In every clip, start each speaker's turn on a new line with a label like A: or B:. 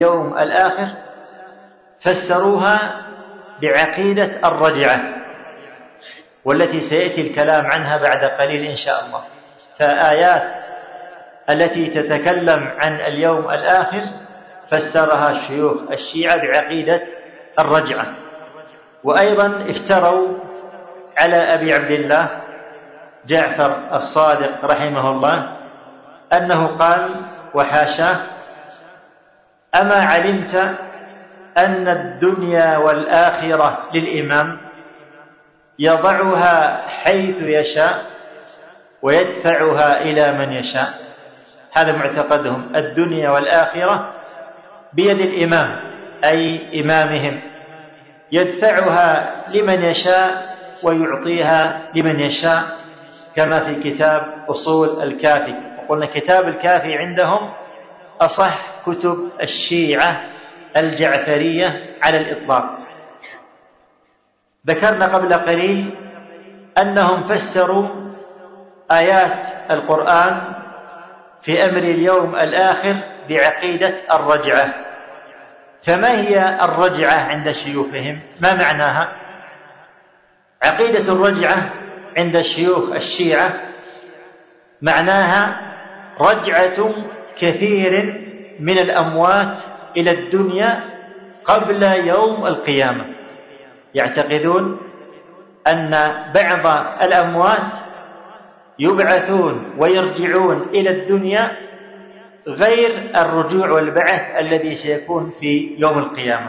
A: اليوم الآخر فسروها بعقيدة الرجعة، والتي سيأتي الكلام عنها بعد قليل إن شاء الله. فآيات التي تتكلم عن اليوم الآخر فسرها شيوخ الشيعة بعقيدة الرجعة. وأيضا افتروا على أبي عبد الله جعفر الصادق رحمه الله أنه قال وحاشاه: أما علمت أن الدنيا والآخرة للإمام يضعها حيث يشاء ويدفعها إلى من يشاء. هذا معتقدهم، الدنيا والآخرة بيد الإمام أي إمامهم، يدفعها لمن يشاء ويعطيها لمن يشاء، كما في كتاب أصول الكافي. وقلنا كتاب الكافي عندهم أصح كتب الشيعة الجعفرية على الإطلاق. ذكرنا قبل قليل أنهم فسروا آيات القرآن في أمر اليوم الآخر بعقيدة الرجعة. فما هي الرجعة عند شيوخهم؟ ما معناها؟ عقيدة الرجعة عند شيوخ الشيعة معناها رجعة كثير من الأموات إلى الدنيا قبل يوم القيامة. يعتقدون أن بعض الأموات يبعثون ويرجعون إلى الدنيا غير الرجوع والبعث الذي سيكون في يوم القيامة،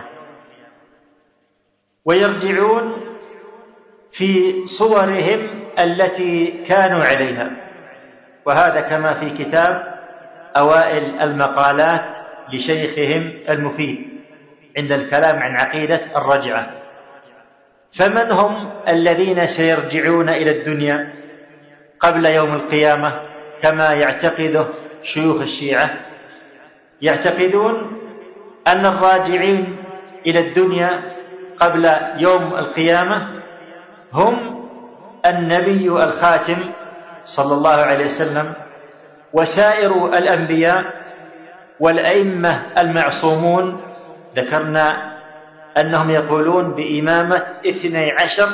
A: ويرجعون في صورهم التي كانوا عليها. وهذا كما في كتاب أوائل المقالات لشيخهم المفيد عند الكلام عن عقيدة الرجعة. فمن هم الذين سيرجعون إلى الدنيا قبل يوم القيامة كما يعتقده شيوخ الشيعة؟ يعتقدون أن الراجعين إلى الدنيا قبل يوم القيامة هم النبي الخاتم صلى الله عليه وسلم وسائر الأنبياء والأئمة المعصومون. ذكرنا أنهم يقولون بإمامة 12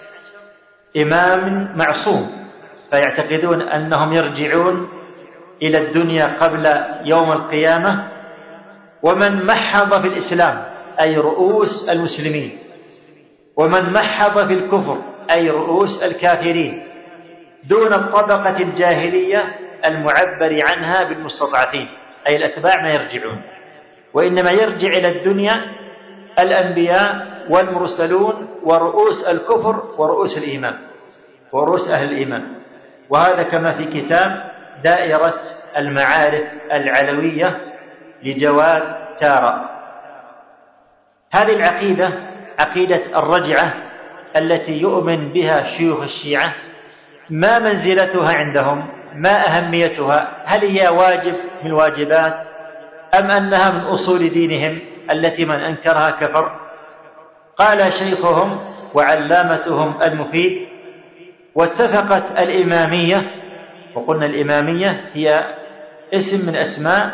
A: إمام معصوم، فيعتقدون أنهم يرجعون إلى الدنيا قبل يوم القيامة. ومن محض في الإسلام أي رؤوس المسلمين، ومن محض في الكفر أي رؤوس الكافرين، دون الطبقة الجاهلية المعبر عنها بالمستضعفين أي الأتباع، ما يرجعون، وإنما يرجع إلى الدنيا الأنبياء والمرسلون ورؤوس الكفر ورؤوس الإيمان ورؤوس أهل الإيمان. وهذا كما في كتاب دائرة المعارف العلوية لجواد تارا. هذه العقيدة عقيدة الرجعة التي يؤمن بها شيوخ الشيعة، ما منزلتها عندهم؟ ما أهميتها؟ هل هي واجب من الواجبات أم أنها من أصول دينهم التي من أنكرها كفر؟ قال شيخهم وعلامتهم المفيد: واتفقت الإمامية. وقلنا الإمامية هي اسم من أسماء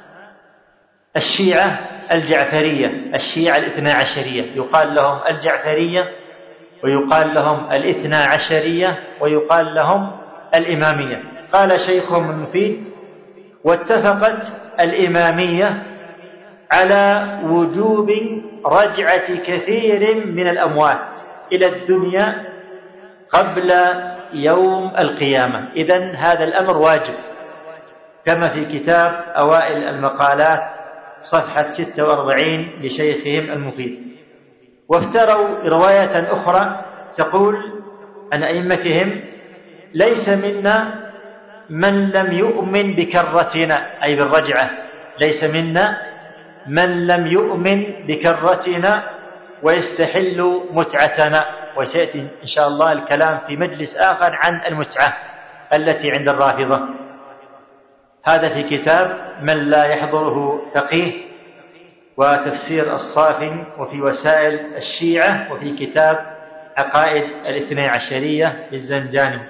A: الشيعة الجعفرية، الشيعة الاثنى عشرية، يقال لهم الجعفرية ويقال لهم الاثنى عشرية ويقال لهم الإمامية. قال شيخهم المفيد: واتفقت الإمامية على وجوب رجعة كثير من الأموات إلى الدنيا قبل يوم القيامة. إذن هذا الأمر واجب، كما في كتاب أوائل المقالات صفحة 46 لشيخهم المفيد. وافتروا رواية أخرى تقول عن أئمتهم: ليس منا من لم يؤمن بكرتنا، أي بالرجعة، ليس منا من لم يؤمن بكرتنا ويستحل متعتنا. وسيأتي إن شاء الله الكلام في مجلس آخر عن المتعة التي عند الرافضة. هذا في كتاب من لا يحضره فقيه وتفسير الصافي، وفي وسائل الشيعة، وفي كتاب عقائد الاثني عشرية للزنجاني.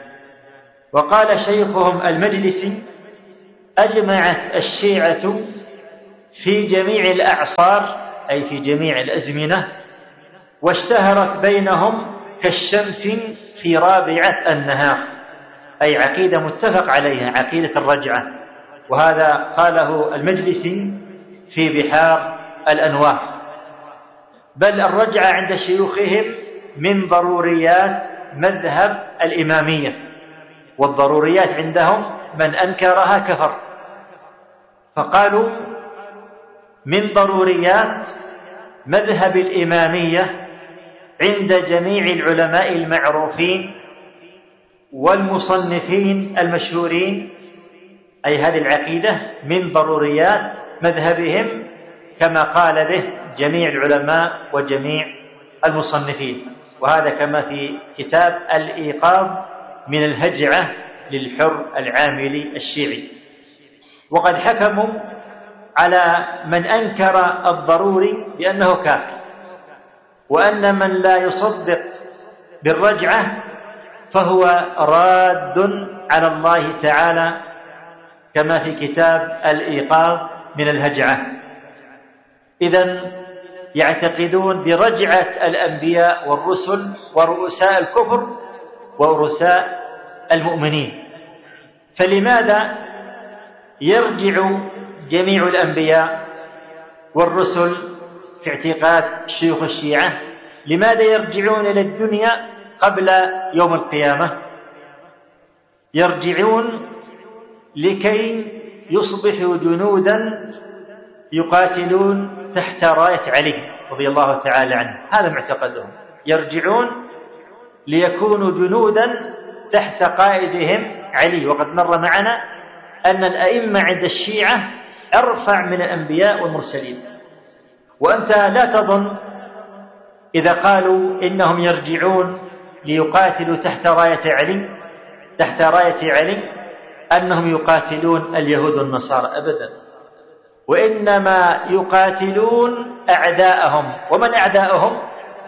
A: وقال شيخهم المجلسي: أجمعت الشيعة في جميع الأعصار أي في جميع الأزمنة، واشتهرت بينهم كالشمس في رابعة النهار، أي عقيدة متفق عليها، عقيدة الرجعة. وهذا قاله المجلسي في بحار الأنوار. بل الرجعة عند شيوخهم من ضروريات مذهب الإمامية، والضروريات عندهم من أنكرها كفر، فقالوا من ضروريات مذهب الإمامية عند جميع العلماء المعروفين والمصنفين المشهورين، أي هذه العقيدة من ضروريات مذهبهم كما قال به جميع العلماء وجميع المصنفين. وهذا كما في كتاب الإيقاظ من الهجعة للحر العاملي الشيعي. وقد حكموا على من أنكر الضروري بأنه كافر، وأن من لا يصدق بالرجعة فهو راد على الله تعالى كما في كتاب الإيقاظ من الهجعة. إذن يعتقدون برجعة الأنبياء والرسل ورؤساء الكفر ورؤساء المؤمنين. فلماذا يرجع جميع الأنبياء والرسل في اعتقاد شيوخ الشيعة؟ لماذا يرجعون إلى الدنيا قبل يوم القيامة؟ يرجعون لكي يصبحوا جنودا يقاتلون تحت راية علي رضي الله تعالى عنه، هذا معتقدهم. يرجعون ليكونوا جنودا تحت قائدهم علي. وقد مر معنا أن الأئمة عند الشيعة أرفع من الأنبياء والمرسلين. وأنت لا تظن إذا قالوا إنهم يرجعون ليقاتلوا تحت راية علي أنهم يقاتلون اليهود والنصارى، أبدا، وإنما يقاتلون أعداءهم. ومن أعداءهم؟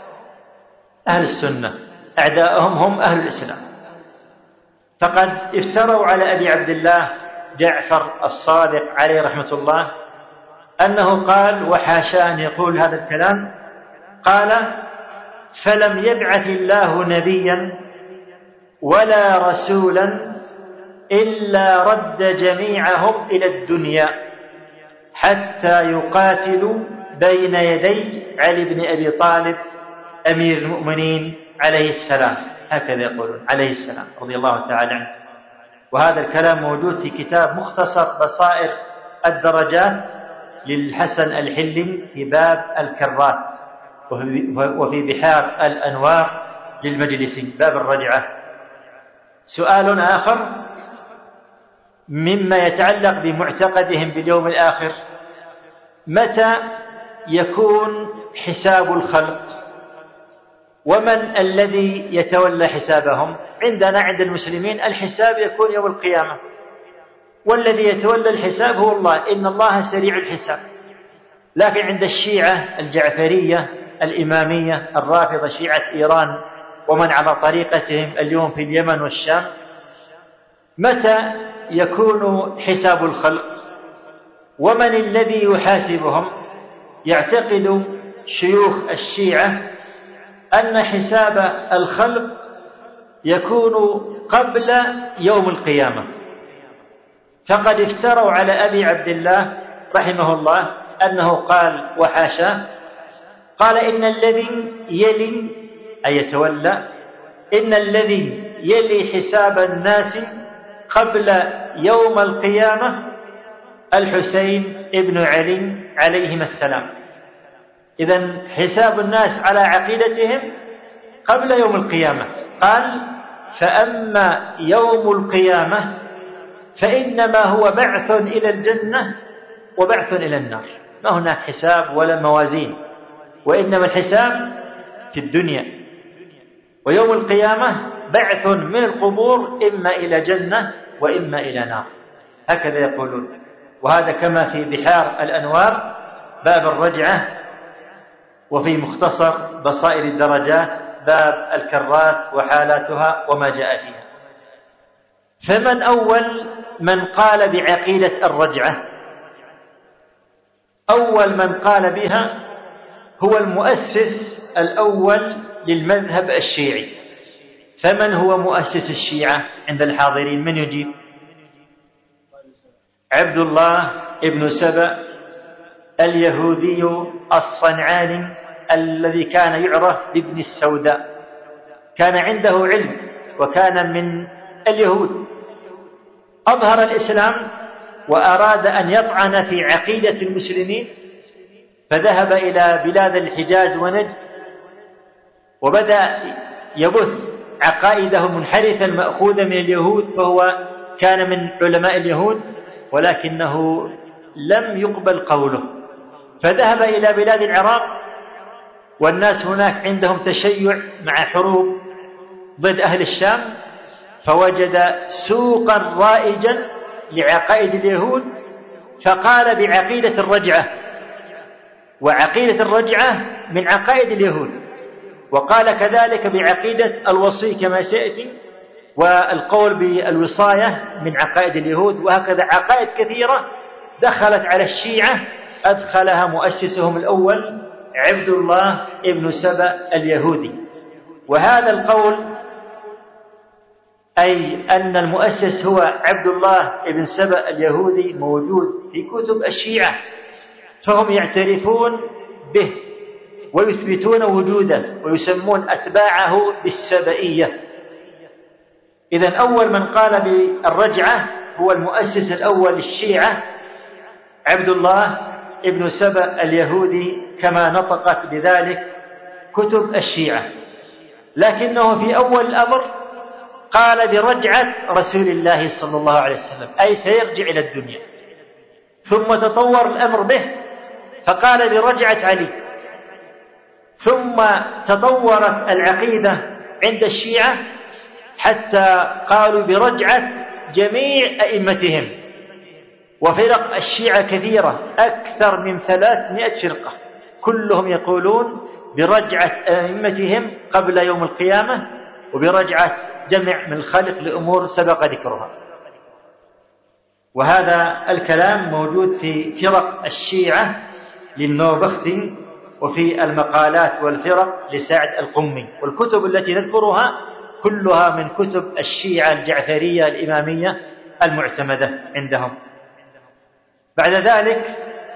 A: أهل السنة، أعداءهم هم أهل الإسلام. فقد افتروا على أبي عبد الله جعفر الصادق عليه رحمة الله أنه قال، وحاشا أن يقول هذا الكلام، قال: فلم يبعث الله نبيا ولا رسولا إلا رد جميعهم إلى الدنيا حتى يقاتلوا بين يدي علي بن أبي طالب أمير المؤمنين عليه السلام. هكذا يقولون عليه السلام رضي الله تعالى عنه. وهذا الكلام موجود في كتاب مختصر بصائر الدرجات للحسن الحلي في باب الكرات، وفي بحار الأنوار للمجلسي باب الرجعة. سؤال آخر مما يتعلق بمعتقدهم باليوم الآخر: متى يكون حساب الخلق؟ ومن الذي يتولى حسابهم؟ عندنا عند المسلمين الحساب يكون يوم القيامة، والذي يتولى الحساب هو الله، إن الله سريع الحساب. لكن عند الشيعة الجعفرية الإمامية الرافضة، شيعة إيران ومن على طريقتهم اليوم في اليمن والشام، متى يكون حساب الخلق؟ ومن الذي يحاسبهم؟ يعتقد شيوخ الشيعة أن حساب الخلق يكون قبل يوم القيامة. فقد افتروا على أبي عبد الله رحمه الله أنه قال، وحاشا، قال: إن الذي يلي أي يتولى، إن الذي يلي حساب الناس قبل يوم القيامة الحسين ابن علي عليهما السلام. إذن حساب الناس على عقيدتهم قبل يوم القيامة. قال: فأما يوم القيامة فإنما هو بعث إلى الجنة وبعث إلى النار، ما هناك حساب ولا موازين، وإنما الحساب في الدنيا. ويوم القيامة بعث من القبور إما إلى جنة وإما إلى نار، هكذا يقولون. وهذا كما في بحار الأنوار باب الرجعة، وفي مختصر بصائر الدرجات باب الكرات وحالاتها وما جاء فيها. فمن أول من قال بعقيدة الرجعة؟ أول من قال بها هو المؤسس الأول للمذهب الشيعي. فمن هو مؤسس الشيعة عند الحاضرين؟ من يجيب؟ عبد الله ابن سبأ اليهودي الصنعاني الذي كان يعرف بابن السوداء. كان عنده علم وكان من اليهود. أظهر الإسلام وأراد أن يطعن في عقيدة المسلمين، فذهب إلى بلاد الحجاز ونجد وبدأ يبث عقائده المنحرفة المأخوذة من اليهود، فهو كان من علماء اليهود ولكنه لم يقبل قوله، فذهب إلى بلاد العراق، والناس هناك عندهم تشيع مع حروب ضد أهل الشام، فوجد سوقا رائجا لعقائد اليهود، فقال بعقيدة الرجعة، وعقيدة الرجعة من عقائد اليهود، وقال كذلك بعقيدة الوصي كما سيأتي، والقول بالوصاية من عقائد اليهود، وهكذا عقائد كثيرة دخلت على الشيعة أدخلها مؤسسهم الأول عبد الله ابن سبأ اليهودي. وهذا القول أي أن المؤسس هو عبد الله ابن سبأ اليهودي موجود في كتب الشيعة، فهم يعترفون به ويثبتون وجوده ويسمون أتباعه بالسبئية. إذن أول من قال بالرجعة هو المؤسس الأول للشيعة عبد الله ابن سبأ اليهودي كما نطقت بذلك كتب الشيعة، لكنه في أول الأمر قال برجعة رسول الله صلى الله عليه وسلم، أي سيرجع إلى الدنيا. ثم تطور الأمر به فقال برجعة علي، ثم تطورت العقيدة عند الشيعة حتى قالوا برجعة جميع أئمتهم. وفرق الشيعة كثيرة، أكثر من 300 فرقة، كلهم يقولون برجعة أئمتهم قبل يوم القيامة، وبرجعة جمع من الخلق لأمور سبق ذكرها. وهذا الكلام موجود في فرق الشيعة للنوبختي، وفي المقالات والفرق لسعد القمي، والكتب التي نذكرها كلها من كتب الشيعة الجعفرية الإمامية المعتمدة عندهم. بعد ذلك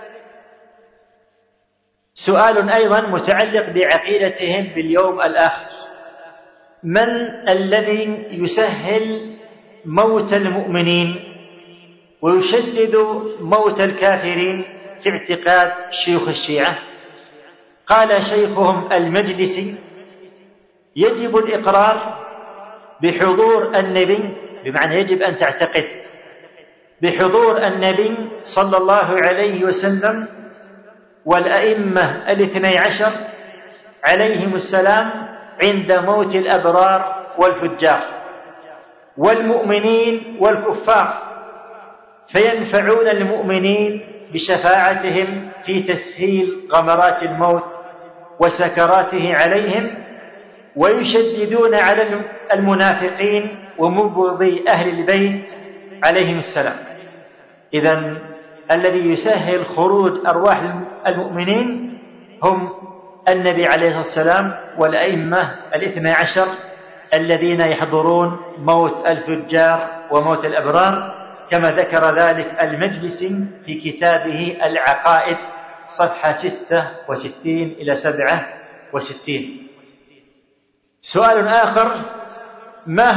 A: سؤال أيضا متعلق بعقيدتهم باليوم الآخر: من الذي يسهل موت المؤمنين ويشدد موت الكافرين في اعتقاد شيوخ الشيعة؟ قال شيخهم المجلسي: يجب الإقرار بحضور النبي، بمعنى يجب أن تعتقد بحضور النبي صلى الله عليه وسلم والأئمة 12 عليهم السلام عند موت الأبرار والفجار والمؤمنين والكفار، فينفعون المؤمنين بشفاعتهم في تسهيل غمرات الموت وسكراته عليهم، ويشددون على المنافقين ومبغضي أهل البيت عليهم السلام. إذن الذي يسهل خروج أرواح المؤمنين هم النبي عليه الصلاة والسلام والأئمة 12 الذين يحضرون موت الفجار وموت الأبرار، كما ذكر ذلك المجلسي في كتابه العقائد صفحة 66 إلى 67. سؤال آخر: ما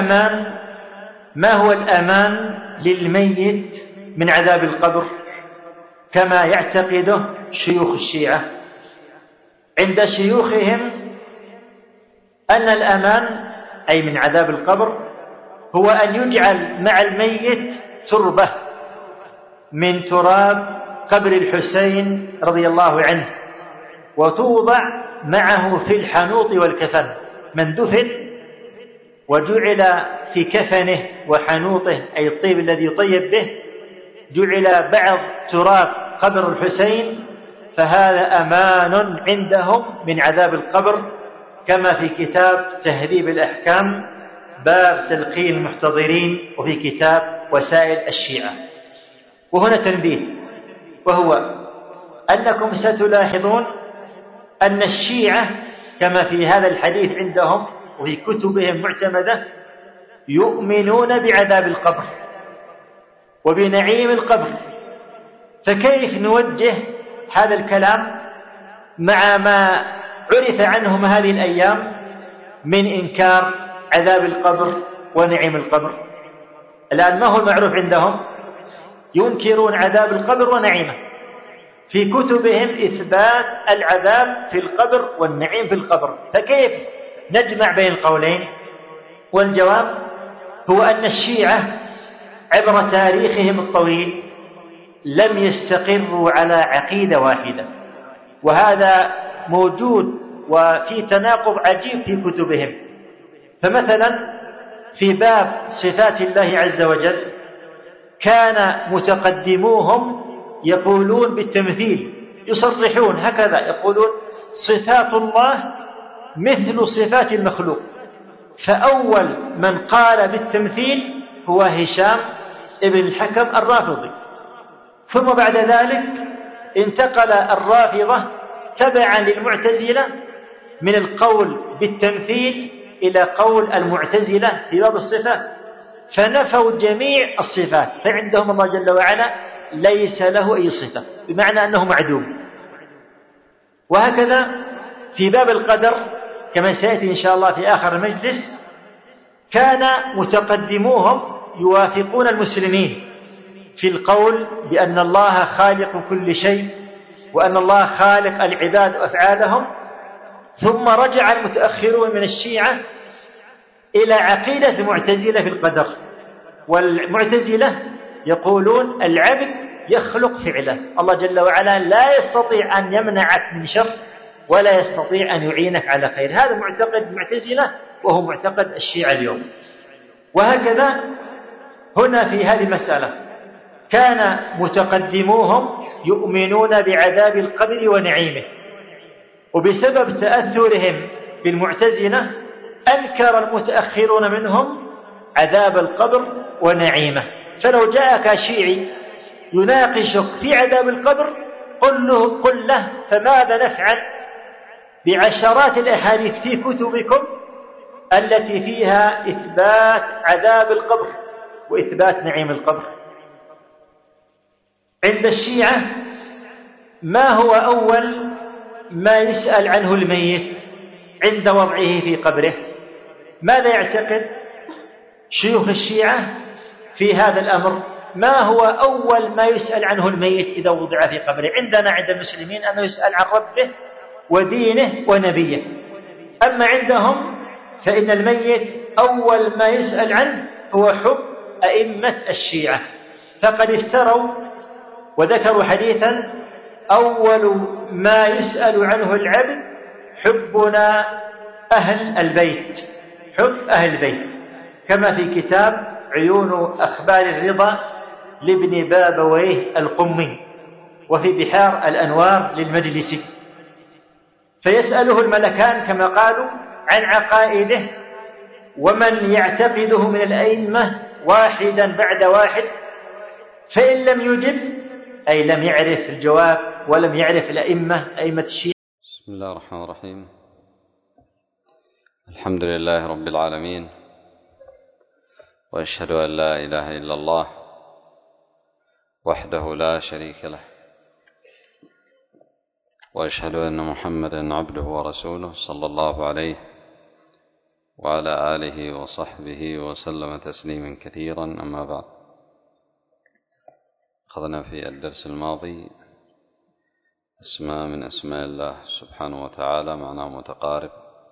A: هو الأمان للميت من عذاب القبر كما يعتقده شيوخ الشيعة؟ عند شيوخهم أن الأمان أي من عذاب القبر هو أن يجعل مع الميت تربة من تراب قبر الحسين رضي الله عنه، وتوضع معه في الحنوط والكفن. من دفن وجعل في كفنه وحنوطه أي الطيب الذي يطيب به جعل بعض تراب قبر الحسين، فهذا أمان عندهم من عذاب القبر، كما في كتاب تهذيب الأحكام باب تلقين المحتضرين، وفي كتاب وسائل الشيعة. وهنا تنبيه، وهو أنكم ستلاحظون أن الشيعة كما في هذا الحديث عندهم وفي كتبهم معتمدة يؤمنون بعذاب القبر وبنعيم القبر. فكيف نوجه هذا الكلام مع ما عرف عنهم هذه الأيام من إنكار عذاب القبر ونعيم القبر؟ الآن ما هو المعروف عندهم؟ ينكرون عذاب القبر ونعيمه، في كتبهم إثبات العذاب في القبر والنعيم في القبر. فكيف نجمع بين القولين؟ والجواب هو أن الشيعة عبر تاريخهم الطويل لم يستقروا على عقيدة واحدة، وهذا موجود وفي تناقض عجيب في كتبهم. فمثلا في باب صفات الله عز وجل كان متقدموهم يقولون بالتمثيل، يصرحون هكذا يقولون صفات الله مثل صفات المخلوق. فأول من قال بالتمثيل هو هشام ابن الحكم الرافضي، ثم بعد ذلك انتقل الرافضة تبعا للمعتزلة من القول بالتمثيل إلى قول المعتزلة في باب الصفات، فنفوا جميع الصفات، فعندهم الله جل وعلا ليس له أي صفة، بمعنى أنه معدوم. وهكذا في باب القدر كما سيأتي إن شاء الله في آخر المجلس كان متقدموهم يوافقون المسلمين في القول بأن الله خالق كل شيء وأن الله خالق العباد وأفعالهم، ثم رجع المتأخرون من الشيعة إلى عقيدة المعتزلة في القدر. والمعتزلة يقولون العبد يخلق فعله، الله جل وعلا لا يستطيع أن يمنعك من شر ولا يستطيع أن يعينك على خير. هذا معتقد المعتزلة وهو معتقد الشيعة اليوم. وهكذا هنا في هذه المسألة كان متقدموهم يؤمنون بعذاب القبر ونعيمه، وبسبب تأثرهم بالمعتزلة أنكر المتأخرون منهم عذاب القبر ونعيمه. فلو جاءك شيعي يناقشك في عذاب القبر قل له فماذا نفعل بعشرات الأحاديث في كتبكم التي فيها إثبات عذاب القبر وإثبات نعيم القبر؟ عند الشيعة ما هو أول ما يسأل عنه الميت عند وضعه في قبره؟ ماذا يعتقد شيوخ الشيعة في هذا الأمر؟ ما هو أول ما يسأل عنه الميت إذا وضع في قبره؟ عندنا عند المسلمين أنه يسأل عن ربه ودينه ونبيه، أما عندهم فإن الميت أول ما يسأل عنه هو حب أئمة الشيعة. فقد افتروا وذكروا حديثا أول ما يسأل عنه العبد حبنا أهل البيت، حب أهل البيت، كما في كتاب عيون أخبار الرضا لابن بابويه القمي وفي بحار الأنوار للمجلسي. فيسأله الملكان كما قالوا عن عقائده ومن يعتقده من الأئمة واحدا بعد واحد، فإن لم يجب أي لم يعرف الجواب ولم يعرف أئمة الشيعة.
B: بسم الله الرحمن الرحيم. الحمد لله رب العالمين، وأشهد أن لا إله إلا الله وحده لا شريك له، وأشهد أن محمدا عبده ورسوله صلى الله عليه وعلى آله وصحبه وسلم تسليما كثيرا. أما بعد، أخذنا في الدرس الماضي اسماء من أسماء الله سبحانه وتعالى معناه متقارب،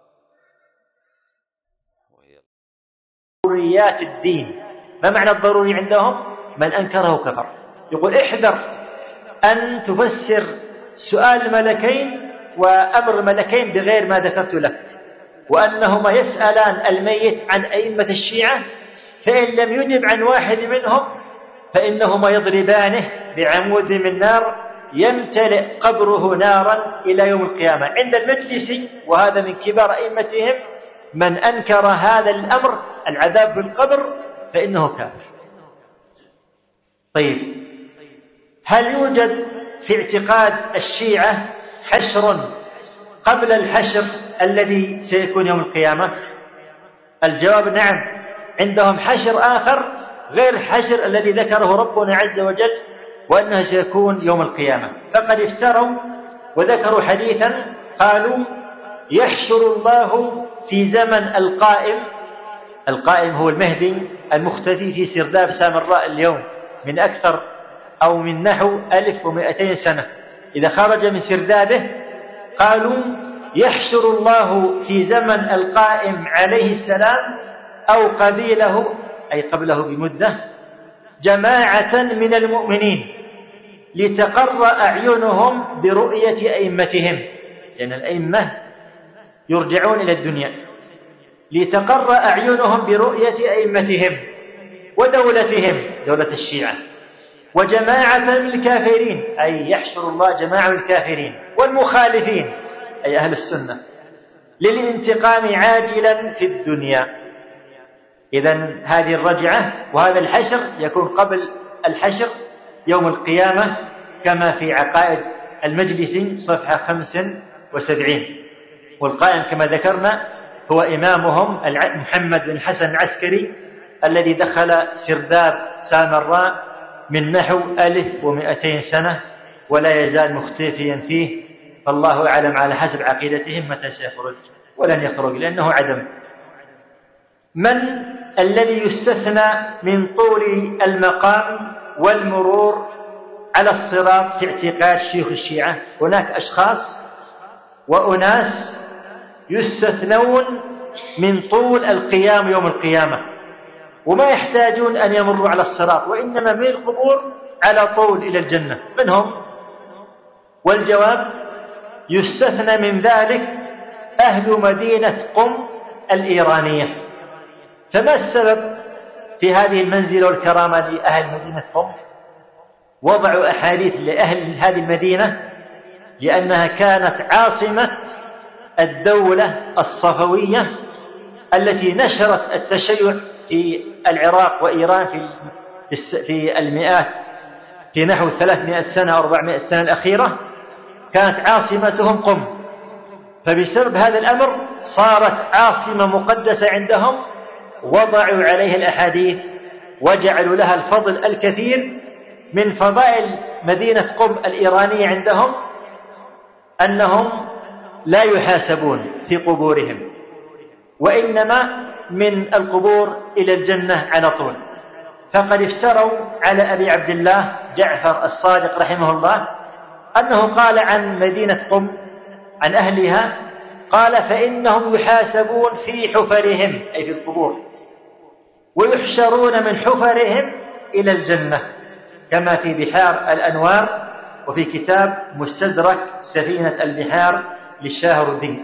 B: وهي
A: ضروريات الدين. ما معنى الضروري عندهم؟ من أنكره كفر. يقول احذر أن تفسر سؤال الملكين وأمر الملكين بغير ما ذكرت لك، وأنهما يسألان الميت عن أئمة الشيعة، فإن لم يجب عن واحد منهم فإنهما يضربانه بعمود من نار يمتلئ قبره نارا إلى يوم القيامة. عند المجلسي وهذا من كبار أئمتهم من أنكر هذا الأمر العذاب بالقبر فإنه كافر. طيب، هل يوجد في اعتقاد الشيعة حشر قبل الحشر الذي سيكون يوم القيامة؟ الجواب نعم، عندهم حشر آخر غير الحشر الذي ذكره ربنا عز وجل وأنه سيكون يوم القيامة. فقد افتروا وذكروا حديثا قالوا يحشر الله في زمن القائم هو المهدي المختفي في سرداب سامراء اليوم من أكثر أو من نحو 1200 سنة، إذا خرج من سردابه قالوا يحشر الله في زمن القائم عليه السلام أو قبيله أي قبله بمدة جماعة من المؤمنين لتقر أعينهم برؤية أئمتهم، لأن الأئمة يرجعون إلى الدنيا، لتقر أعينهم برؤية أئمتهم ودولتهم دولة الشيعة، وجماعة من الكافرين أي يحشر الله جماعة من الكافرين والمخالفين أي أهل السنة للانتقام عاجلا في الدنيا. إذن هذه الرجعة وهذا الحشر يكون قبل الحشر يوم القيامة كما في عقائد المجلس صفحة 75، والقائم كما ذكرنا هو إمامهم محمد بن حسن العسكري الذي دخل سرداب سامراء من نحو 1200 سنة ولا يزال مختفيا فيه، فالله أعلم على حسب عقيدتهم متى سيخرج، ولن يخرج لأنه عدم. من الذي يستثنى من طول المقام والمرور على الصراط في اعتقاد شيوخ الشيعة؟ هناك أشخاص وأناس يستثنون من طول القيام يوم القيامة وما يحتاجون أن يمروا على الصراط، وإنما من القبور على طول إلى الجنة. من هم؟ والجواب يستثنى من ذلك أهل مدينة قم الإيرانية. فما السبب في هذه المنزلة والكرامة لأهل مدينة قم؟ وضعوا أحاديث لأهل هذه المدينة لأنها كانت عاصمة الدولة الصفوية التي نشرت التشيع في العراق وإيران في المئات، في نحو 300 سنة أو 400 سنة الأخيرة كانت عاصمتهم قم، فبسبب هذا الأمر صارت عاصمة مقدسة عندهم، وضعوا عليها الأحاديث وجعلوا لها الفضل الكثير. من فضائل مدينة قم الإيرانية عندهم أنهم لا يحاسبون في قبورهم، وإنما من القبور إلى الجنة على طول. فقد افتروا على أبي عبد الله جعفر الصادق رحمه الله أنه قال عن مدينة قم عن أهلها قال فإنهم يحاسبون في حفرهم أي في القبور ويحشرون من حفرهم إلى الجنة، كما في بحار الأنوار وفي كتاب مستدرك سفينة البحار للشاهردي.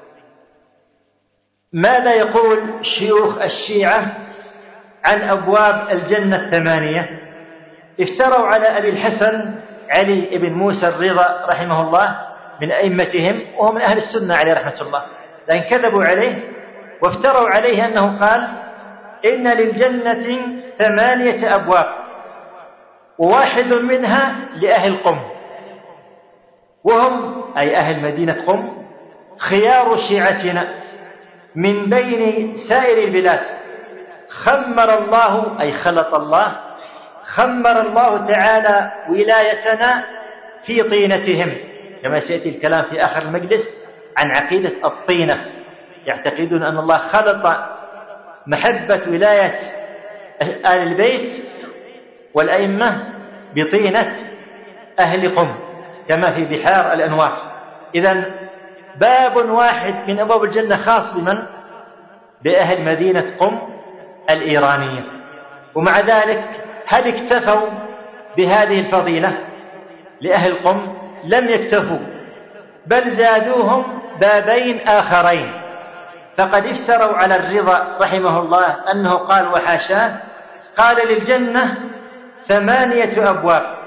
A: ماذا يقول شيوخ الشيعة عن أبواب الجنة 8؟ افتروا على أبي الحسن علي بن موسى الرضا رحمه الله من أئمتهم وهو من أهل السنة عليه رحمة الله، لأن كذبوا عليه وافتروا عليه أنه قال إن للجنة 8 أبواب وواحد منها لأهل قم، وهم أي أهل مدينة قم خيار شيعتنا من بين سائر البلاد، خمر الله أي خلط الله خمر الله تعالى ولايتنا في طينتهم، كما سيأتي الكلام في آخر المجلس عن عقيدة الطينة، يعتقدون أن الله خلط محبة ولاية آل البيت والأئمة بطينة أهل قم كما في بحار الأنوار. إذن باب واحد من أبواب الجنة خاص بمن؟ بأهل مدينة قم الإيرانية. ومع ذلك هل اكتفوا بهذه الفضيلة لأهل قم؟ لم يكتفوا، بل زادوهم بابين آخرين. فقد افتروا على الرضا رحمه الله أنه قال وحاشاه قال للجنة 8 أبواب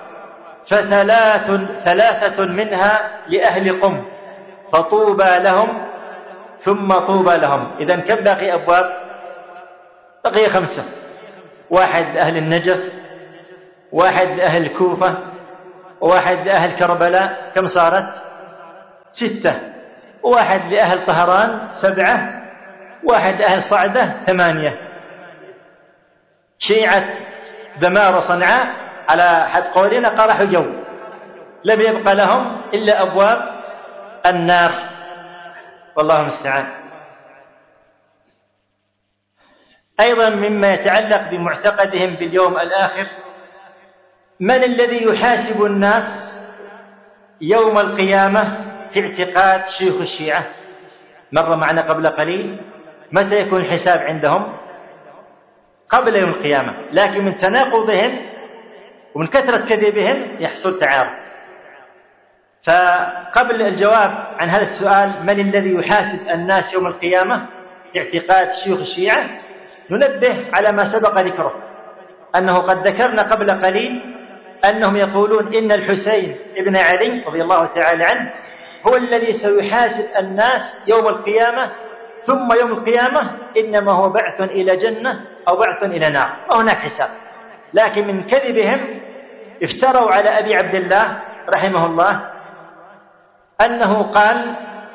A: ثلاثة منها لأهل قم فطوبى لهم ثم طوبى لهم. إذن كم باقي أبواب؟ بقي 5، واحد لأهل النجف، واحد لأهل الكوفة، وواحد لأهل كربلاء، كم صارت؟ 6، وواحد لأهل طهران 7، واحد لأهل صعدة 8. شيعة دمار وصنعاء على حد قولنا قرحوا جو، لم يبق لهم إلا أبواب النار، والله المستعان. أيضا مما يتعلق بمعتقدهم باليوم الآخر: من الذي يحاسب الناس يوم القيامة في اعتقاد شيوخ الشيعة؟ مر معنا قبل قليل متى يكون الحساب عندهم؟ قبل يوم القيامة، لكن من تناقضهم ومن كثرة كذبهم يحصل تعارض. فقبل الجواب عن هذا السؤال من الذي يحاسب الناس يوم القيامة في اعتقاد شيوخ الشيعة، ننبه على ما سبق ذكره، أنه قد ذكرنا قبل قليل أنهم يقولون إن الحسين ابن علي رضي الله تعالى عنه هو الذي سيحاسب الناس يوم القيامة، ثم يوم القيامة إنما هو بعث إلى جنة أو بعث إلى نار، وهناك حساب. لكن من كذبهم افتروا على أبي عبد الله رحمه الله أنه قال: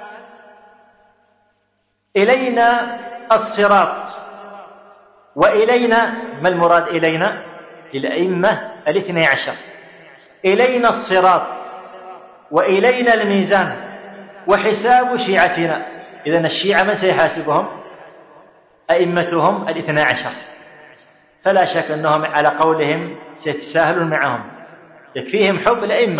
A: إلينا الصراط وإلينا، ما المراد إلينا؟ الأئمة 12، إلينا الصراط وإلينا الميزان وحساب شيعتنا. إذن الشيعة من سيحاسبهم؟ أئمتهم 12. فلا شك أنهم على قولهم سيتساهلون معهم، يكفيهم حب الأئمة.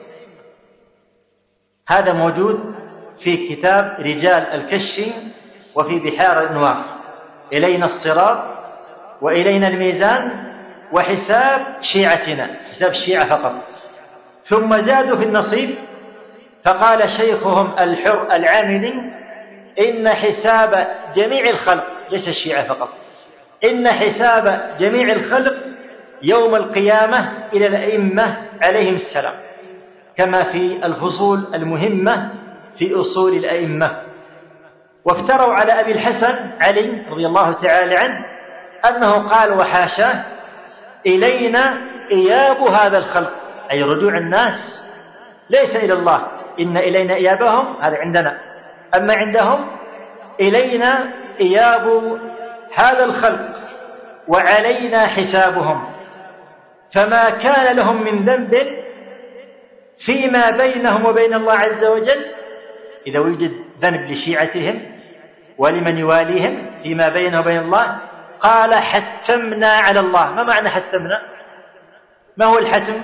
A: هذا موجود في كتاب رجال الكشي وفي بحار الأنوار: إلينا الصراط وإلينا الميزان وحساب شيعتنا، حساب الشيعة فقط. ثم زادوا في النصيب فقال شيخهم الحر العاملي: إن حساب جميع الخلق، ليس الشيعة فقط، إن حساب جميع الخلق يوم القيامة إلى الأئمة عليهم السلام، كما في الفصول المهمة في أصول الأئمة. وافتروا على أبي الحسن علي رضي الله تعالى عنه أنه قال: وحاشاه، إلينا إياب هذا الخلق، أي رجوع الناس ليس إلى الله، إن إلينا إيابهم، هذا عندنا، أما عندهم إلينا إياب هذا الخلق وعلينا حسابهم، فما كان لهم من ذنب فيما بينهم وبين الله عز وجل، إذا وجد ذنب لشيعتهم ولمن يواليهم فيما بينه وبين الله، قال: حتمنا على الله. ما معنى حتمنا؟ ما هو الحتم؟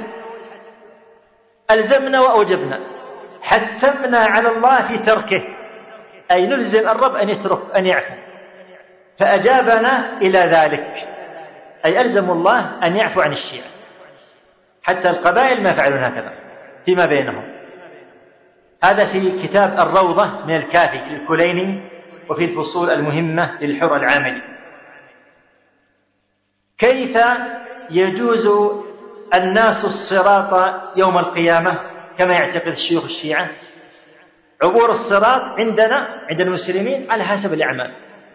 A: ألزمنا وأوجبنا. حتمنا على الله في تركه، أي نلزم الرب أن يترك، أن يعفو، فأجابنا إلى ذلك، أي ألزموا الله أن يعفو عن الشيعة. حتى القبائل ما فعلوا هكذا فيما بينهم. هذا في كتاب الروضة من الكافي للكليني، وفي الفصول المهمة للحر العاملي. كيف يجوز الناس الصراط يوم القيامة كما يعتقد شيوخ الشيعة؟ عبور الصراط عندنا عند المسلمين على حسب الأعمال،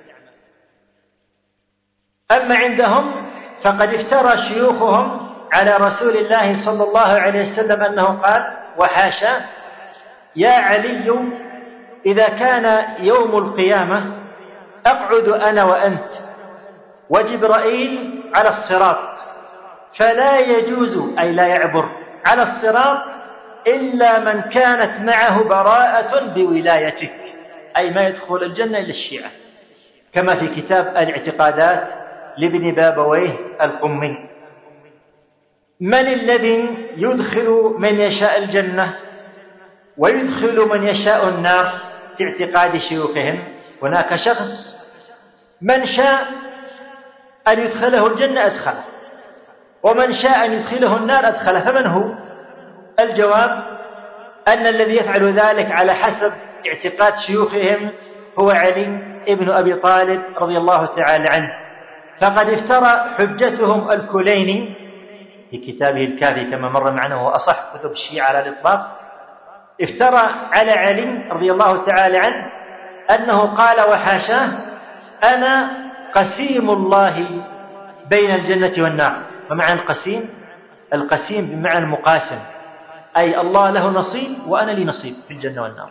A: أما عندهم فقد افترى شيوخهم على رسول الله صلى الله عليه وسلم أنه قال: وحاشا، يا علي، إذا كان يوم القيامة أقعد أنا وأنت وجبرائيل على الصراط، فلا يجوز، أي لا يعبر على الصراط إلا من كانت معه براءة بولايتك، أي ما يدخل الجنة إلا الشيعة، كما في كتاب الاعتقادات لابن بابويه القمي. من الذي يدخل من يشاء الجنة ويدخل من يشاء النار في اعتقاد شيوخهم؟ هناك شخص من شاء أن يدخله الجنة أدخله، ومن شاء أن يدخله النار أدخله، فمن هو؟ الجواب أن الذي يفعل ذلك على حسب اعتقاد شيوخهم هو علي ابن أبي طالب رضي الله تعالى عنه. فقد افترى حجتهم الكليني في كتابه الكافي كما مر معنا، وهو أصح كتب الشيعة على الإطلاق، افترى على علي رضي الله تعالى عنه أنه قال: وحاشاه، أنا قسيم الله بين الجنة والنار. ومعنى القسيم؟ القسيم بمعنى المقاسم، أي الله له نصيب وأنا لي نصيب في الجنة والنار.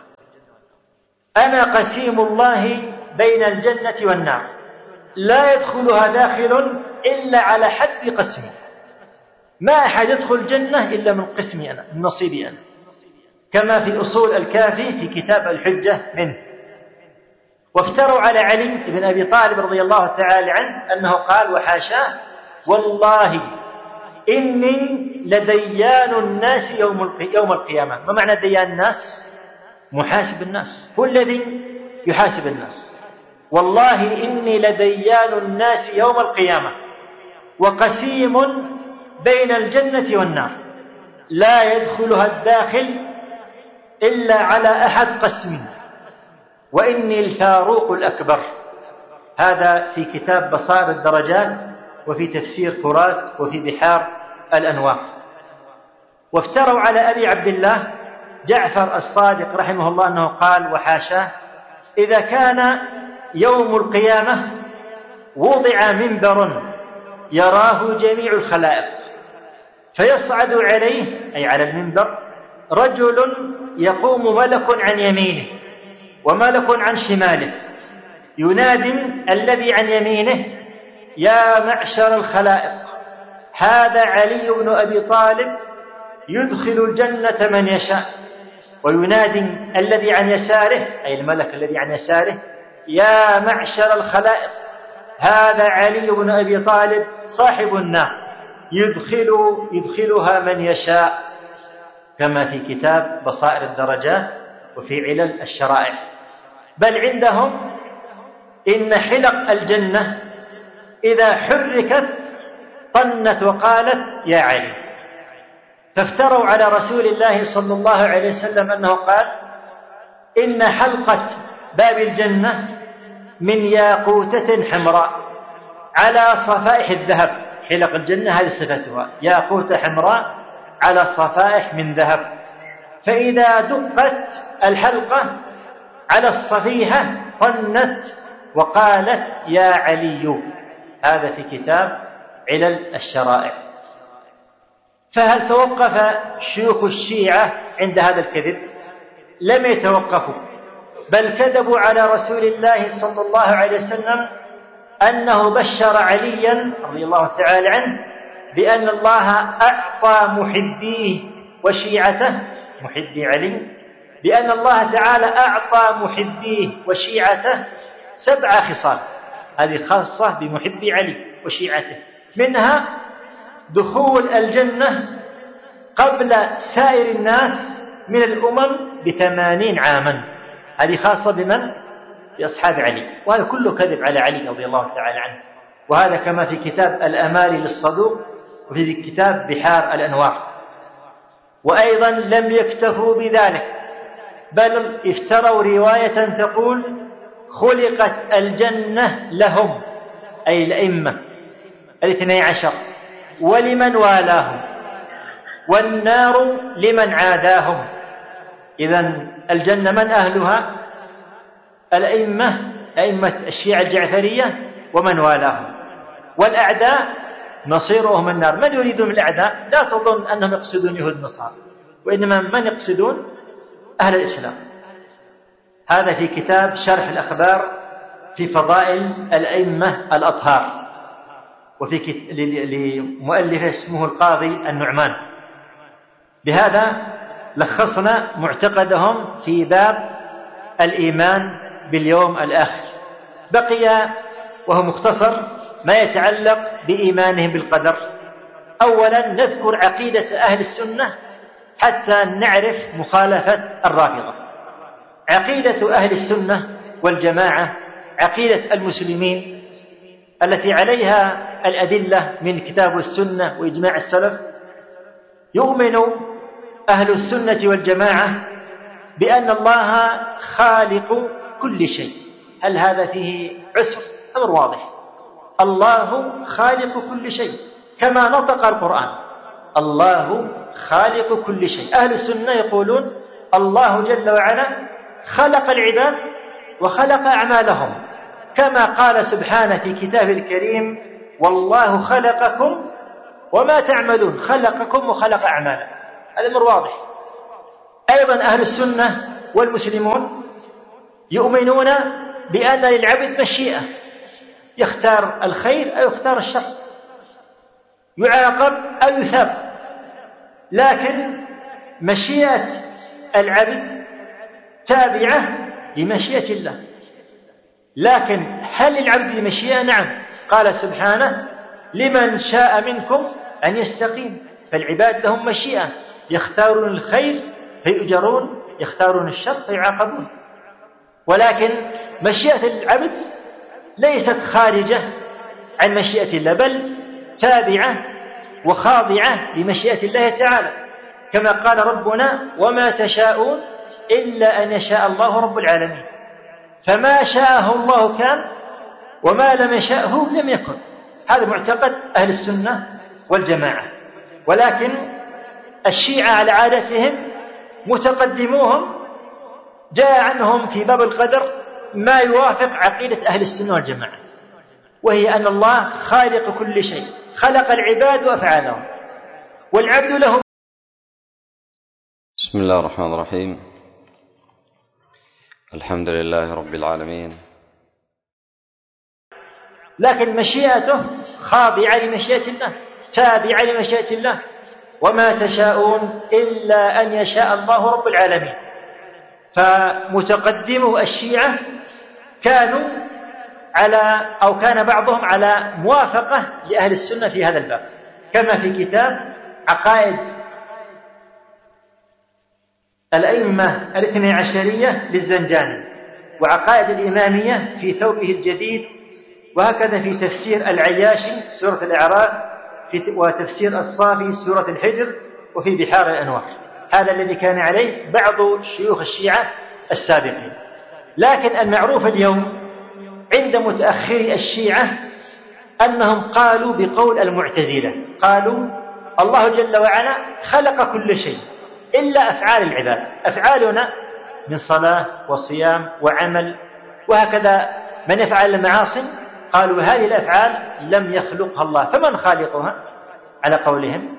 A: أنا قسيم الله بين الجنة والنار، لا يدخلها داخل إلا على حد قسمي، ما أحد يدخل الجنة إلا من قسمي أنا، من نصيبي أنا، كما في أصول الكافي في كتاب الحجة منه. وافتروا على علي بن أبي طالب رضي الله تعالى عنه أنه قال وحاشاه والله إني لديان الناس يوم القيامة. ما معنى ديان الناس؟ محاسب الناس، هو الذي يحاسب الناس. والله إني لديان الناس يوم القيامة وقسيم بين الجنة والنار، لا يدخلها الداخل إلا على أحد قسمين، وإني الفاروق الأكبر. هذا في كتاب بصائر الدرجات، وفي تفسير فرات، وفي بحار الأنوار. وافتروا على أبي عبد الله جعفر الصادق رحمه الله أنه قال وحاشاه إذا كان يوم القيامة وضع منبر يراه جميع الخلائق، فيصعد عليه أي على المنبر رجل يقوم ملك عن يمينه وملك عن شماله، ينادي الذي عن يمينه يا معشر الخلائق هذا علي بن أبي طالب يدخل الجنة من يشاء، وينادي الذي عن يساره أي الملك الذي عن يساره يا معشر الخلائق هذا علي بن أبي طالب صاحب النار يدخلها من يشاء، كما في كتاب بصائر الدرجات وفي علل الشرائع. بل عندهم إن حلق الجنة إذا حركت طنت وقالت يا علي. فافتروا على رسول الله صلى الله عليه وسلم أنه قال إن حلقة باب الجنة من ياقوتة حمراء على صفائح الذهب. حلق الجنة هذه صفتها ياقوتة حمراء على صفائح من ذهب، فإذا دقت الحلقة على الصفيحة طنت وقالت يا علي. هذا في كتاب علل الشرائع. فهل توقف شيوخ الشيعة عند هذا الكذب؟ لم يتوقفوا، بل كذبوا على رسول الله صلى الله عليه وسلم أنه بشر عليا رضي الله تعالى عنه بأن الله أعطى محبيه وشيعته، محبي علي، بأن الله تعالى أعطى محبيه وشيعته 7 خصال. هذه خاصة بمحبي علي وشيعته، منها دخول الجنة قبل سائر الناس من الأمم ب80 عاما. هذه خاصة بمن؟ بأصحاب علي، وهذا كله كذب على علي رضي الله تعالى عنه. وهذا كما في كتاب الأمالي للصدوق وفي كتاب بحار الأنوار. وأيضا لم يكتفوا بذلك، بل افتروا رواية تقول خلقت الجنة لهم أي الأئمة 12 ولمن والاهم، والنار لمن عاداهم. إذن الجنة من أهلها؟ الأئمة، أئمة الشيعة الجعفرية ومن والاهم، والأعداء مصيرهم النار. من يريدون الأعداء؟ لا تظن أنهم يقصدون يهود النصارى، وإنما من يقصدون أهل الإسلام. هذا في كتاب شرح الأخبار في فضائل الأئمة الأطهار، وفي لمؤلف اسمه القاضي النعمان. بهذا لخصنا معتقدهم في باب الإيمان باليوم الآخر. بقي وهو مختصر ما يتعلق بإيمانهم بالقدر. أولا نذكر عقيدة أهل السنة حتى نعرف مخالفة الرافضة. عقيدة أهل السنة والجماعة عقيدة المسلمين التي عليها الأدلة من كتاب السنة وإجماع السلف. يؤمن أهل السنة والجماعة بأن الله خالق كل شيء. هل هذا فيه عسر؟ أمر واضح، الله خالق كل شيء كما نطق القرآن، الله خالق كل شيء. أهل السنة يقولون الله جل وعلا خلق العباد وخلق أعمالهم، كما قال سبحانه في كتابه الكريم والله خلقكم وما تعملون، خلقكم وخلق أعمالكم. هذا أمر واضح. أيضا أهل السنة والمسلمون يؤمنون بأن للعبد مشيئة، يختار الخير أو يختار الشر، يعاقب أو يثاب، لكن مشيئة العبد تابعة لمشيئة الله. لكن هل للعبد مشيئة؟ نعم، قال سبحانه: لمن شاء منكم أن يستقيم. فالعباد لهم مشيئة، يختارون الخير فيؤجرون، يختارون الشر فيعاقبون. ولكن مشيئة العبد ليست خارجة عن مشيئة الله، بل تابعة وخاضعة لمشيئة الله تعالى، كما قال ربنا: وما تشاءون إلا أن يشاء الله رب العالمين. فما شاءه الله كان، وما لم يشاءه لم يكن. هذا معتقد أهل السنة والجماعة. ولكن الشيعة على عادتهم متقدموهم جاء عنهم في باب القدر ما يوافق عقيدة أهل السنة والجماعة، وهي أن الله خالق كل شيء، خلق العباد وأفعالهم، والعبد له.
B: بسم الله الرحمن الرحيم. الحمد لله رب العالمين،
A: لكن مشيئته خاضعة لمشيئة الله، تابعة لمشيئة الله. وما تشاءون إلا أن يشاء الله رب العالمين. فمتقدمو الشيعة كانوا كان بعضهم على موافقة لأهل السنة في هذا الباب، كما في كتاب عقائد الأئمة الاثني عشرية للزنجاني، وعقائد الإمامية في ثوبه الجديد، وهكذا في تفسير العياشي سورة الأعراف، وتفسير الصافي سورة الحجر، وفي بحار الأنوار. هذا الذي كان عليه بعض شيوخ الشيعة السابقين. لكن المعروف اليوم عند متأخري الشيعة أنهم قالوا بقول المعتزلة، قالوا: الله جل وعلا خلق كل شيء إلا أفعال العباد، أفعالنا من صلاة وصيام وعمل وهكذا، من يفعل المعاصي قالوا هذه الأفعال لم يخلقها الله، فمن خالقها؟ على قولهم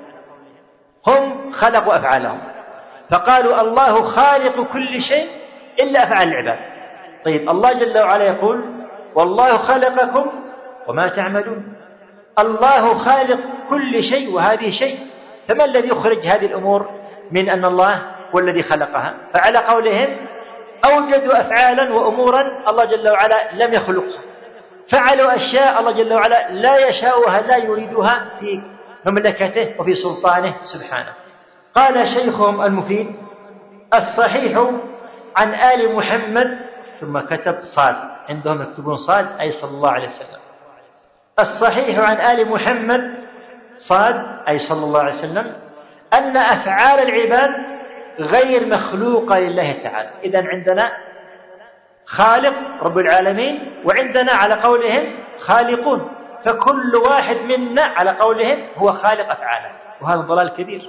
A: هم خلقوا أفعالهم، فقالوا الله خالق كل شيء إلا أفعال العباد. طيب، الله جل وعلا يقول: والله خلقكم وما تعملون. الله خالق كل شيء وهذه شيء، فما الذي يخرج هذه الأمور من أن الله هو الذي خلقها؟ فعلى قولهم أوجدوا أفعالا وأمورا الله جل وعلا لم يخلقها، فعلوا أشياء الله جل وعلا لا يشاءها، لا يريدها في مملكته وفي سلطانه سبحانه. قال شيخهم المفيد: الصحيح عن آل محمد، ثم كتب صاد، عندهم يكتبون صاد أي صلى الله عليه وسلم. الصحيح عن آل محمد صاد أي صلى الله عليه وسلم أن أفعال العباد غير مخلوقة لله تعالى. إذن عندنا خالق رب العالمين، وعندنا على قولهم خالقون، فكل واحد منا على قولهم هو خالق أفعاله، وهذا ضلال كبير.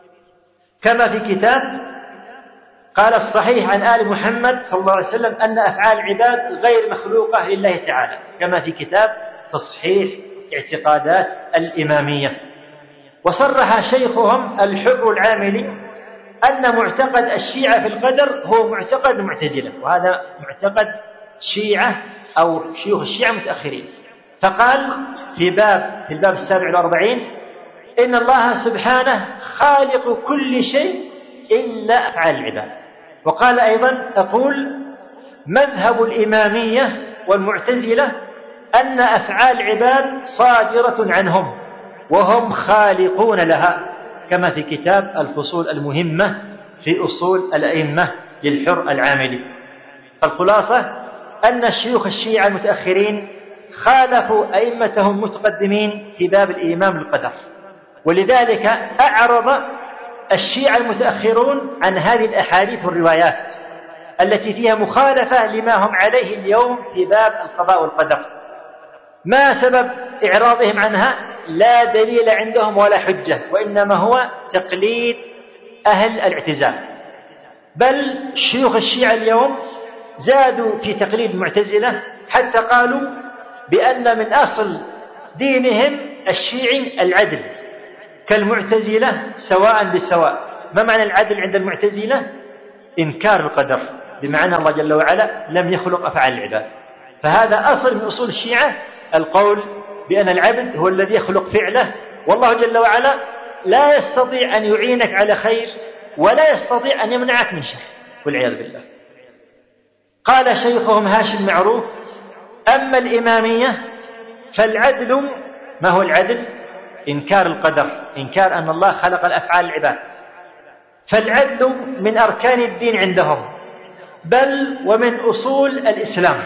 A: كما في كتاب قال: الصحيح عن آل محمد صلى الله عليه وسلم أن أفعال العباد غير مخلوقة لله تعالى، كما في كتاب تصحيح اعتقادات الإمامية. وصرح شيخهم الحر العاملي أن معتقد الشيعة في القدر هو معتقد المعتزلة، وهذا معتقد شيعة أو شيوخ الشيعة متأخرين. فقال في الباب 47: إن الله سبحانه خالق كل شيء إلا أفعال العباد. وقال أيضا: أقول مذهب الإمامية والمعتزلة أن أفعال العباد صادرة عنهم وهم خالقون لها، كما في كتاب الفصول المهمة في أصول الأئمة للحر العاملي. فالخلاصة أن الشيوخ الشيعة المتأخرين خالفوا أئمتهم المتقدمين في باب الإيمان بالقدر، ولذلك أعرض الشيعة المتأخرون عن هذه الأحاديث والروايات التي فيها مخالفة لما هم عليه اليوم في باب القضاء والقدر. ما سبب إعراضهم عنها؟ لا دليل عندهم ولا حجة، وإنما هو تقليد أهل الاعتزال. بل شيوخ الشيعة اليوم زادوا في تقليد المعتزلة، حتى قالوا بأن من أصل دينهم الشيعي العدل كالمعتزلة سواء بسواء. ما معنى العدل عند المعتزلة؟ إنكار القدر، بمعنى الله جل وعلا لم يخلق أفعال العباد. فهذا أصل من أصول الشيعة، القول بأن العبد هو الذي يخلق فعله، والله جل وعلا لا يستطيع أن يعينك على خير ولا يستطيع أن يمنعك من شر، والعياذ بالله. قال شيخهم هاشم معروف: أما الإمامية فالعدل، ما هو العدل؟ إنكار القدر، إنكار أن الله خلق الأفعال العباد. فالعدل من أركان الدين عندهم، بل ومن أصول الإسلام.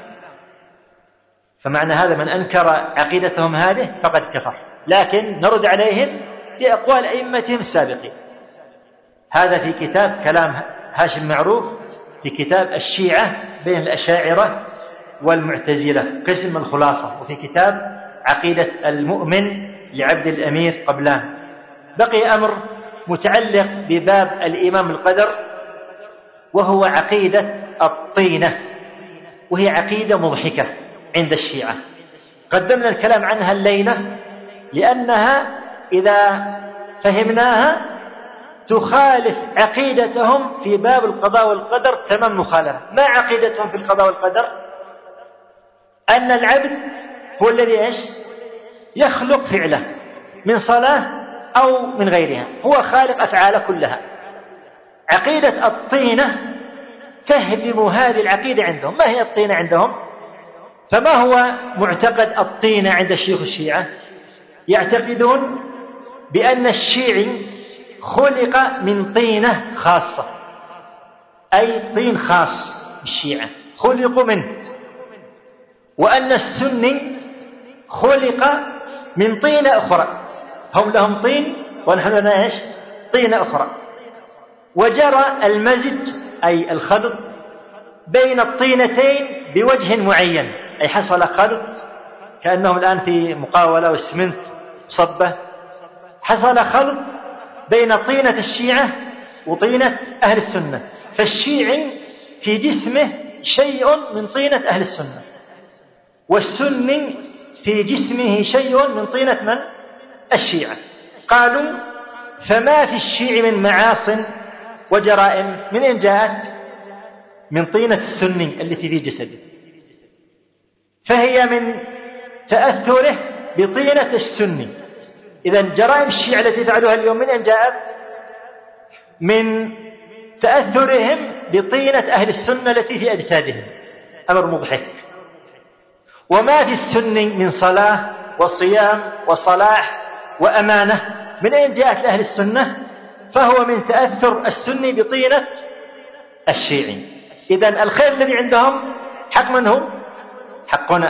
A: فمعنى هذا من أنكر عقيدتهم هذه فقد كفر، لكن نرد عليهم بأقوال أئمتهم السابقين. هذا في كتاب كلام هاشم معروف، في كتاب الشيعة بين الأشاعرة والمعتزلة قسم الخلاصة، وفي كتاب عقيدة المؤمن لعبد الأمير قبلان. بقي أمر متعلق بباب الإيمان بالقدر، وهو عقيدة الطينة، وهي عقيدة مضحكة عند الشيعة. قدمنا الكلام عنها الليلة لأنها إذا فهمناها تخالف عقيدتهم في باب القضاء والقدر تمام مخالفة. ما عقيدتهم في القضاء والقدر؟ أن العبد هو الذي يخلق فعله من صلاة أو من غيرها، هو خالق أفعاله كلها. عقيدة الطينة تهدم هذه العقيدة عندهم. ما هي الطينة عندهم؟ فما هو معتقد الطينة عند شيوخ الشيعة؟ يعتقدون بأن الشيعي خلق من طينة خاصة، أي طين خاص بالشيعة خلقوا منه، وأن السني خلق من طينة أخرى. هم لهم طين ونحن لنا طينة أخرى. وجرى المزج أي الخلط بين الطينتين بوجه معين، أي حصل خلط كأنهم الآن في مقاولة والسمنت صبة، حصل خلط بين طينة الشيعة وطينة أهل السنة. فالشيعي في جسمه شيء من طينة أهل السنة، والسني في جسمه شيء من طينة من؟ الشيعة. قالوا فما في الشيعي من معاصٍ وجرائم من أين جاءت؟ من طينة السني التي في جسده، فهي من تأثره بطينة السني. إذن جرائم الشيعة التي فعلوها اليوم من أين جاءت؟ من تأثرهم بطينة أهل السنة التي في أجسادهم. أمر مضحك. وما في السني من صلاة وصيام وصلاح وأمانة من أين جاءت لأهل السنة؟ فهو من تأثر السني بطينة الشيعي. إذن الخير الذي عندهم حق من هم؟ حقنا.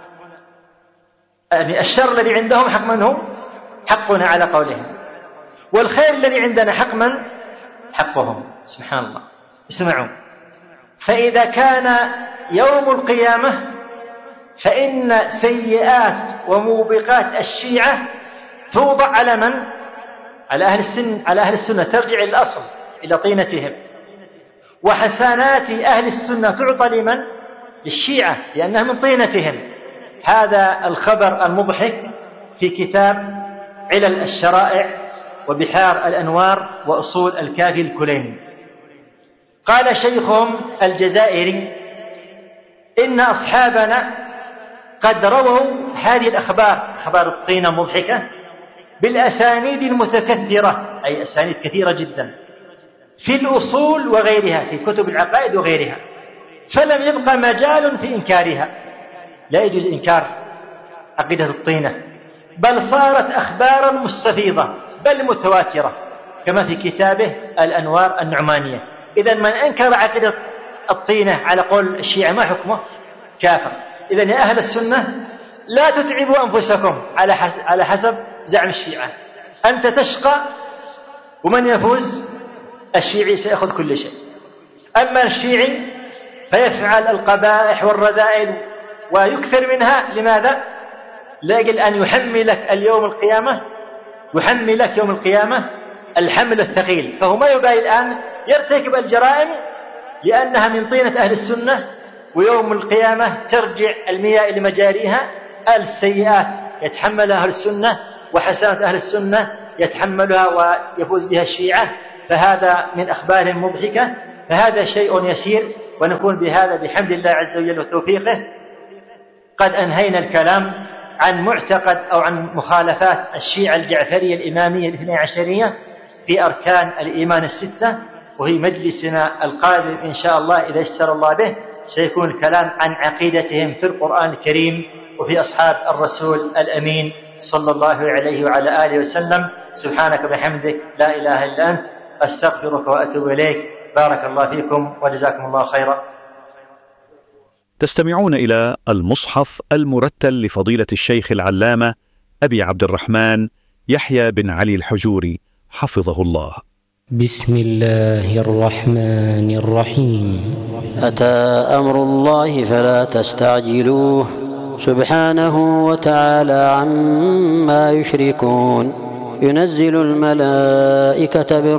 A: يعني الشر الذي عندهم حق من هم؟ حقنا على قولهم. والخير الذي عندنا حق من؟ حقهم. سبحان الله. اسمعوا، فإذا كان يوم القيامة فإن سيئات وموبقات الشيعة توضع على من؟ على أهل السنة، ترجع إلى الأصل إلى طينتهم. وحسنات أهل السنة تعطى لمن؟ للشيعة، لأنها من طينتهم. هذا الخبر المضحك في كتاب علل الشرائع وبحار الأنوار وأصول الكافي الكليني. قال شيخهم الجزائري: إن أصحابنا قد رووا هذه الأخبار، أخبار الطينة المضحكة، بالأسانيد المتكثرة، أي أسانيد كثيرة جدا، في الأصول وغيرها، في كتب العقائد وغيرها، فلم يبقى مجال في إنكارها. لا يجوز إنكار عقيدة الطينة، بل صارت أخبارا مستفيضة بل متواترة، كما في كتابه الأنوار النعمانية. إذن من أنكر عقيدة الطينة على قول الشيعة ما حكمه؟ كافر. إذن يا أهل السنة لا تتعبوا أنفسكم على حسب زعم الشيعة. أنت تشقى ومن يفوز؟ الشيعي سيأخذ كل شيء. أما الشيعي فيفعل القبائح والرذائل ويكثر منها. لماذا؟ لأجل أن يحملك اليوم القيامة، يحملك يوم القيامة الحمل الثقيل. فهو ما يبالي الآن يرتكب الجرائم لأنها من طينة أهل السنة، ويوم القيامة ترجع المياه إلى مجاريها. السيئات يتحملها أهل السنة، وحسنات أهل السنة يتحملها ويفوز بها الشيعة. فهذا من أخبار مضحكة فهذا شيء يسير، ونكون بهذا بحمد الله عز وجل وتوفيقه قد أنهينا الكلام عن معتقد أو عن مخالفات الشيعة الجعفرية الإمامية الاثني عشرية في أركان الإيمان الستة. وفي مجلسنا القادم إن شاء الله إذا يسر الله به سيكون الكلام عن عقيدتهم في القرآن الكريم وفي أصحاب الرسول الأمين صلى الله عليه وعلى آله وسلم. سبحانك وبحمدك لا إله إلا أنت أستغفرك وأتوب إليك. بارك الله فيكم وجزاكم الله خيرا.
C: تستمعون إلى المصحف المرتل لفضيلة الشيخ العلامة أبي عبد الرحمن يحيى بن علي الحجوري حفظه الله.
D: بسم الله الرحمن الرحيم.
E: أتى أمر الله فلا تستعجلوه سبحانه وتعالى عما يشركون. ينزل الملائكة